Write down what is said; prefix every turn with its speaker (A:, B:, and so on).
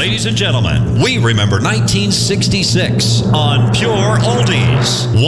A: Ladies and gentlemen, we remember 1966 on Pure Oldies.